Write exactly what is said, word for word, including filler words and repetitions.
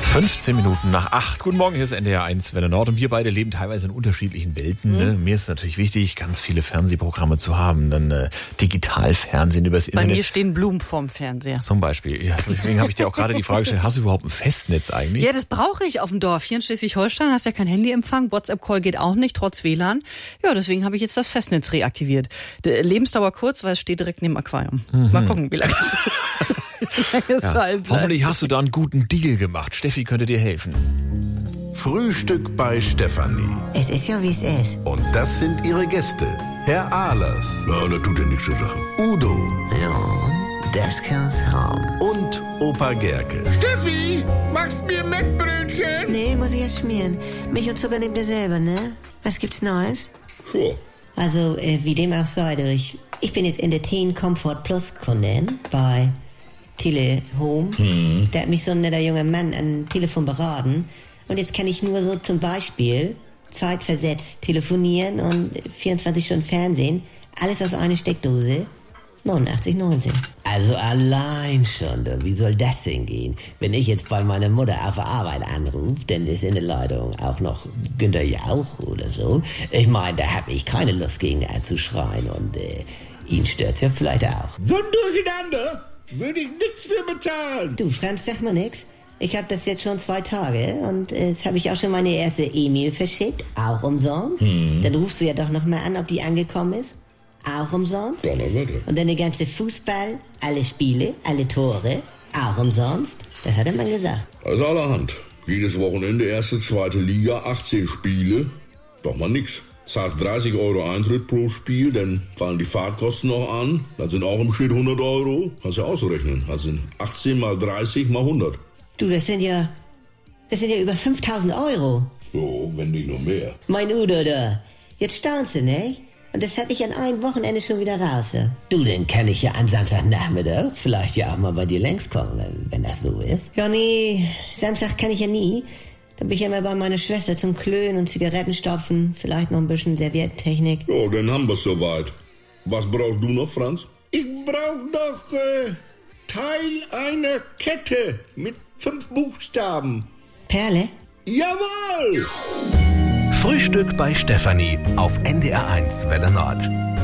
fünfzehn Minuten nach acht. Guten Morgen, hier ist N D R eins Welle Nord und wir beide leben teilweise in unterschiedlichen Welten. Mhm. Ne? Mir ist natürlich wichtig, ganz viele Fernsehprogramme zu haben, dann äh, Digitalfernsehen übers Bei Internet. Bei mir stehen Blumen vorm Fernseher. Zum Beispiel. Ja, deswegen habe ich dir auch gerade die Frage gestellt, hast du überhaupt ein Festnetz eigentlich? Ja, das brauche ich auf dem Dorf. Hier in Schleswig-Holstein hast ja kein Handyempfang, WhatsApp-Call geht auch nicht, trotz W L A N. Ja, deswegen habe ich jetzt das Festnetz reaktiviert. Die Lebensdauer kurz, weil es steht direkt neben dem Aquarium. Mhm. Mal gucken, wie lange es ja. Hoffentlich hast du da einen guten Deal gemacht. Steffi könnte dir helfen. Frühstück bei Stefanie. Es ist ja, wie es ist. Und das sind ihre Gäste. Herr Ahlers. Ja, das tut ja nichts zu sagen. Udo. Ja, das kann's haben. Und Opa Gerke. Steffi, machst mir Mettbrötchen? Nee, muss ich erst schmieren. Milch und Zucker nehmt ihr selber, ne? Was gibt's Neues? Ja. Also, äh, wie dem auch sei, ich, ich bin jetzt in der Teen Comfort Plus Kundin bei Tele Home. Hm. Da hat mich so ein netter junger Mann am Telefon beraten. Und jetzt kann ich nur so zum Beispiel zeitversetzt telefonieren und vierundzwanzig Stunden Fernsehen. Alles aus einer Steckdose. neunundachtzig neunzehn. Also allein schon, wie soll das denn gehen? Wenn ich jetzt bei meiner Mutter auf der Arbeit anrufe, dann ist in der Leitung auch noch Günter Jauch oder so. Ich meine, da habe ich keine Lust gegen ihn zu schreien und äh, ihn stört's ja vielleicht auch. So ein Durcheinander würde ich nichts für bezahlen. Du, Franz, sag mal nix. Ich habe das jetzt schon zwei Tage und äh, jetzt habe ich auch schon meine erste E-Mail verschickt, auch umsonst. Mhm. Dann rufst du ja doch nochmal an, ob die angekommen ist. Auch umsonst. Ja, na, warte. Und dann der ganze Fußball, alle Spiele, alle Tore, auch umsonst. Das hat der Mann gesagt. Also allerhand. Jedes Wochenende erste, zweite Liga, achtzehn Spiele. Doch mal nix. Zahlst dreißig Euro Eintritt pro Spiel, dann fallen die Fahrtkosten noch an. Das sind auch im Schnitt hundert Euro. Kannst du ja ausrechnen. Das sind achtzehn mal dreißig mal hundert. Du, das sind ja, das sind ja über fünftausend Euro. So, wenn nicht noch mehr. Mein Udo da. Jetzt staunst du, ne? Und das hatte ich an einem Wochenende schon wieder raus. Ja. Du, dann kann ich ja am Samstagnachmittag vielleicht ja auch mal bei dir längs kommen, wenn, wenn das so ist. Ja, nee, Samstag kann ich ja nie. Da bin ich ja immer bei meiner Schwester zum Klönen und Zigaretten stopfen. Vielleicht noch ein bisschen Serviettentechnik. Ja, dann haben wir's soweit. Was brauchst du noch, Franz? Ich brauch noch äh, Teil einer Kette mit fünf Buchstaben. Perle? Jawohl! Frühstück bei Stefanie auf N D R eins Welle Nord.